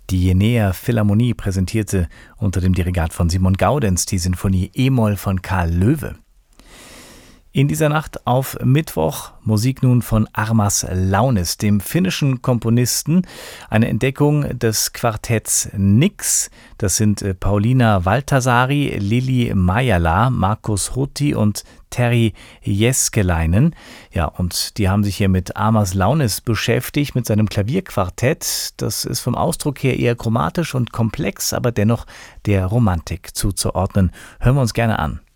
Die Jenaer Philharmonie präsentierte unter dem Dirigat von Simon Gaudenz die Sinfonie E-Moll von Karl Loewe. In dieser Nacht auf Mittwoch Musik nun von Armas Launis, dem finnischen Komponisten. Eine Entdeckung des Quartetts Nix. Das sind Pauliina Valtasaari, Lili Maijala, Markus Hutti und Terhi Jääskeläinen. Ja, und die haben sich hier mit Armas Launis beschäftigt, mit seinem Klavierquartett. Das ist vom Ausdruck her eher chromatisch und komplex, aber dennoch der Romantik zuzuordnen. Hören wir uns gerne an.